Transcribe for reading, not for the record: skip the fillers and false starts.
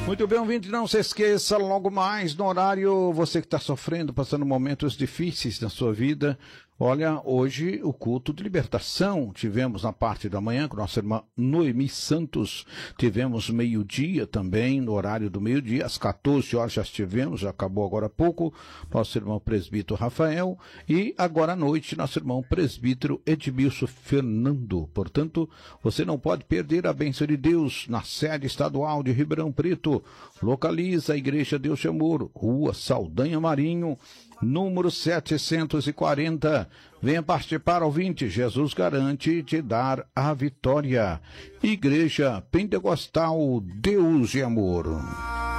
Muito bem, ouvinte, não se esqueça, logo mais no horário, você que está sofrendo, passando momentos difíceis na sua vida, olha, hoje o culto de libertação, tivemos na parte da manhã com nossa irmã Noemi Santos, tivemos meio-dia também, no horário do meio-dia, às 14 horas já estivemos, já acabou agora há pouco, nosso irmão presbítero Rafael, e agora à noite, nosso irmão presbítero Edmilson Fernando. Portanto, você não pode perder a bênção de Deus na sede estadual de Ribeirão Preto. Localiza a Igreja Deus de Amor, Rua Saldanha Marinho, número 740. Venha participar, ouvinte, Jesus garante te dar a vitória. Igreja Pentecostal Deus de Amor.